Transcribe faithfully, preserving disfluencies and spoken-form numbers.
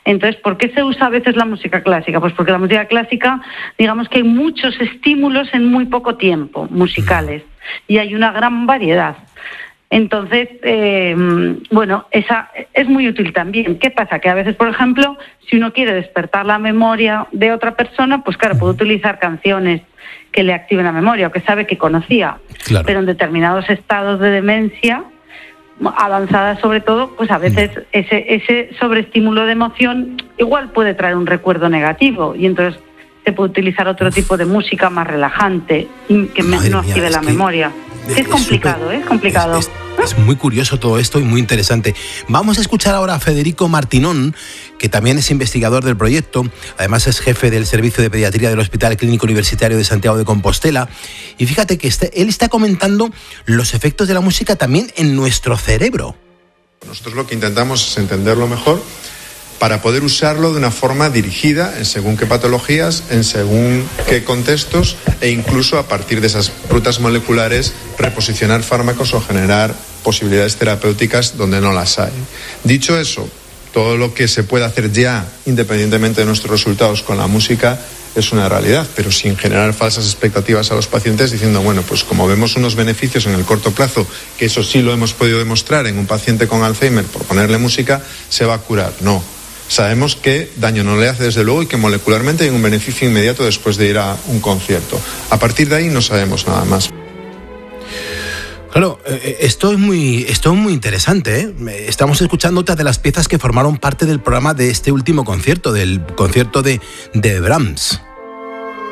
Entonces, ¿por qué se usa a veces la música clásica? Pues porque la música clásica, digamos que hay muchos estímulos en muy poco tiempo, musicales, y hay una gran variedad. Entonces, eh, bueno, esa es muy útil también. ¿Qué pasa? Que a veces, por ejemplo, si uno quiere despertar la memoria de otra persona, pues claro, puede utilizar canciones que le activen la memoria o que sabe que conocía. Claro. Pero en determinados estados de demencia, avanzada sobre todo, pues a veces ese, ese sobreestímulo de emoción igual puede traer un recuerdo negativo, y entonces se puede utilizar otro tipo de música más relajante que Madre no active mía, la que... memoria. Es, es complicado, ¿eh? Es complicado. Es, es, es muy curioso todo esto y muy interesante. Vamos a escuchar ahora a Federico Martinón, que también es investigador del proyecto, además es jefe del Servicio de Pediatría del Hospital Clínico Universitario de Santiago de Compostela. Y fíjate que este, él está comentando los efectos de la música también en nuestro cerebro. Nosotros lo que intentamos es entenderlo mejor para poder usarlo de una forma dirigida en según qué patologías, en según qué contextos, e incluso a partir de esas rutas moleculares reposicionar fármacos o generar posibilidades terapéuticas donde no las hay. Dicho eso, todo lo que se puede hacer ya, independientemente de nuestros resultados con la música, es una realidad, pero sin generar falsas expectativas a los pacientes diciendo, bueno, pues como vemos unos beneficios en el corto plazo, que eso sí lo hemos podido demostrar en un paciente con Alzheimer, por ponerle música, se va a curar. No. Sabemos que daño no le hace, desde luego, y que molecularmente hay un beneficio inmediato después de ir a un concierto. A partir de ahí no sabemos nada más. Claro, esto es muy, esto es muy interesante, ¿eh? Estamos escuchando otras de las piezas que formaron parte del programa de este último concierto, del concierto de, de Brahms.